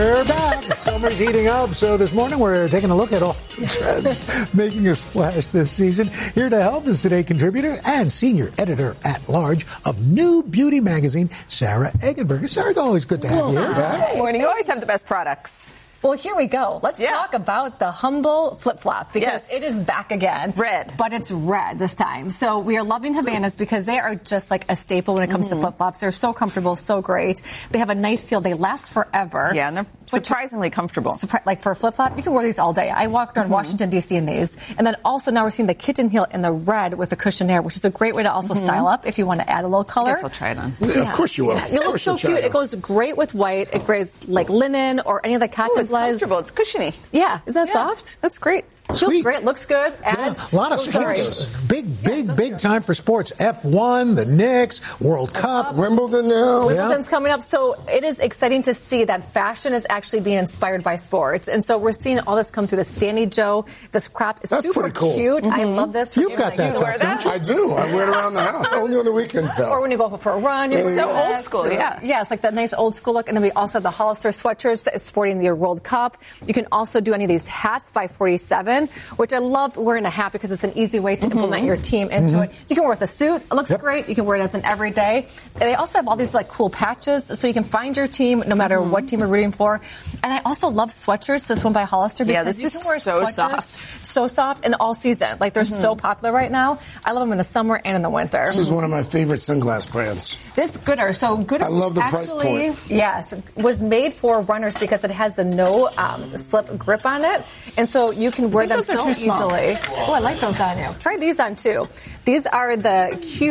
We're back. Summer's heating up, so this morning we're taking a look at all the trends making a splash this season. Here to help is Today contributor and senior editor-at-large of New Beauty magazine, Sarah Eggenberger. Sarah, always good to have you here. Good morning. You always have the best products. Well, here we go. Let's talk about the Humble flip-flop because it is back again. Red. But it's red this time. So we are loving Havanas because they are just like a staple when it comes to flip-flops. They're so comfortable, so great. They have a nice feel. They last forever. Yeah, and they're surprisingly comfortable. Like for a flip-flop, you can wear these all day. I walked around Washington, D.C. in these. And then also now we're seeing the kitten heel in the red with the cushionaire, which is a great way to also style up if you want to add a little color. I guess I'll try it on. Yeah, of course you will. You look so cute. It goes great with white. It goes like linen or any of the cotton It's comfortable. It's cushiony. Yeah. Is that soft? That's great. Feels great. Looks good. A lot of sports. Big time for sports. F1, the Knicks, World Cup. Wimbledon now. Wimbledon's coming up. So it is exciting to see that fashion is actually being inspired by sports. And so we're seeing all this come through. This Danny Joe, this crop is That's super pretty cool. cute. I love this. You've got that, wear that? I do. I wear it around the house. Only on the weekends, though. Or when you go for a run. It's so old school, Yeah, it's like that nice old school look. And then we also have the Hollister sweatshirts that is sporting your World Cup. You can also do any of these hats by 47, which I love wearing a hat because it's an easy way to implement your team into it. You can wear it with a suit. It looks great. You can wear it as an everyday. And they also have all these like cool patches so you can find your team no matter what team you're rooting for. And I also love sweatshirts. This one by Hollister because this you is can wear so sweatshirts soft. so soft and all season. Like they're so popular right now. I love them in the summer and in the winter. This is one of my favorite sunglass brands. This Gooder. So Gooder I love the price point. Yes, was made for runners because it has a no slip grip on it. And so you can wear them so easily. Oh, I like those on you. Try these on too. These are the cute